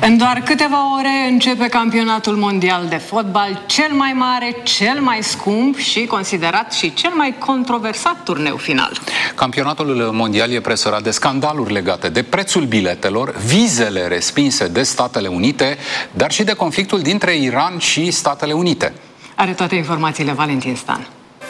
În doar câteva ore începe campionatul mondial de fotbal, cel mai mare, cel mai scump și considerat și cel mai controversat turneu final. Campionatul mondial e presărat de scandaluri legate de prețul biletelor, vizele respinse de Statele Unite, dar și de conflictul dintre Iran și Statele Unite. Are toate informațiile Valentin Stan.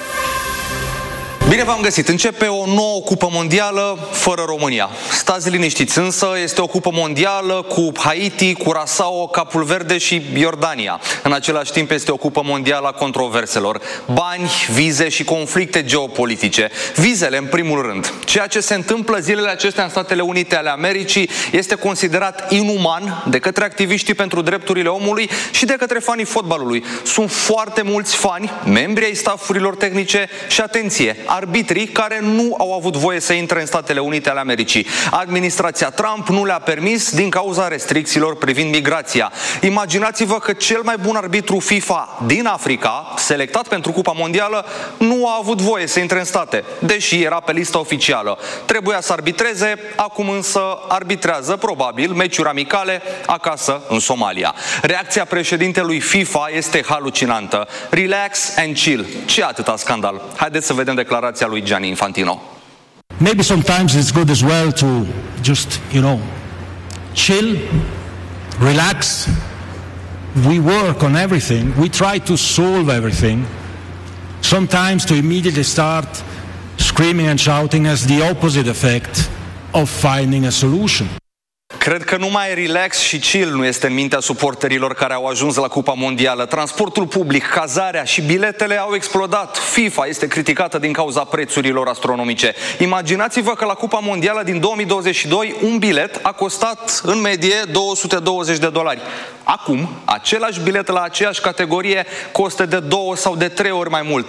Bine v-am găsit! Începe o nouă cupă mondială fără România. Stați liniștiți, însă este o cupă mondială cu Haiti, Curaçao, Capul Verde și Iordania. În același timp este o cupă mondială a controverselor. Bani, vize și conflicte geopolitice. Vizele în primul rând. Ceea ce se întâmplă zilele acestea în Statele Unite ale Americii este considerat inuman de către activiștii pentru drepturile omului și de către fanii fotbalului. Sunt foarte mulți fani, membri ai staffurilor tehnice și, atenție, arbitrii care nu au avut voie să intre în Statele Unite ale Americii. Administrația Trump nu le-a permis din cauza restricțiilor privind migrația. Imaginați-vă că cel mai bun arbitru FIFA din Africa, selectat pentru Cupa Mondială, nu a avut voie să intre în state, deși era pe lista oficială. Trebuia să arbitreze, acum însă arbitrează probabil meciuri amicale acasă în Somalia. Reacția președintelui FIFA este halucinantă. Relax and chill. Ce atâta scandal? Haideți să vedem declarația lui Gianni Infantino. Maybe sometimes it's good as well to just, chill, relax. We work on everything. We try to solve everything. Sometimes to immediately start screaming and shouting has the opposite effect of finding a solution. Cred că numai relax și chill nu este în mintea suporterilor care au ajuns la Cupa Mondială. Transportul public, cazarea și biletele au explodat. FIFA este criticată din cauza prețurilor astronomice. Imaginați-vă că la Cupa Mondială din 2022 un bilet a costat în medie $220. Acum, același bilet la aceeași categorie costă de 2 sau de 3 ori mai mult.